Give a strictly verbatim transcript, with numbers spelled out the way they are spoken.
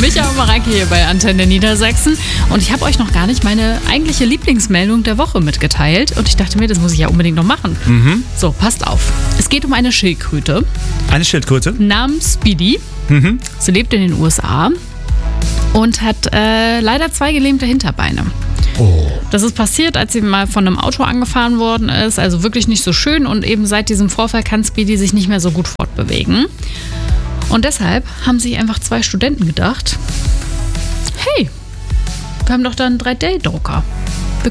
Micha und Mareike hier bei Antenne Niedersachsen. Und ich habe euch noch gar nicht meine eigentliche Lieblingsmeldung der Woche mitgeteilt. Und ich dachte mir, das muss ich ja unbedingt noch machen. Mhm. So, passt auf. Es geht um eine Schildkröte Eine Schildkröte? namens Speedy. Mhm. Sie lebt in den U S A und hat äh, leider zwei gelähmte Hinterbeine. Oh. Das ist passiert, als sie mal von einem Auto angefahren worden ist. Also wirklich nicht so schön. Und eben seit diesem Vorfall kann Speedy sich nicht mehr so gut fortbewegen. Und deshalb haben sich einfach zwei Studenten gedacht, hey, wir haben doch da einen drei D-Drucker.